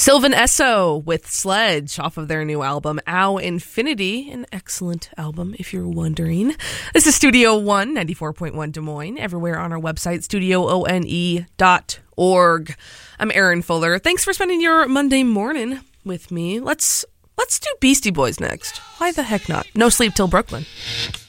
Sylvan Esso with Sledge off of their new album, Ow Infinity, an excellent album if you're wondering. This is Studio One, 94.1 Des Moines, everywhere on our website, studioone.org. I'm Erin Fuller. Thanks for spending your Monday morning with me. Let's do Beastie Boys next. Why the heck not? No Sleep Till Brooklyn.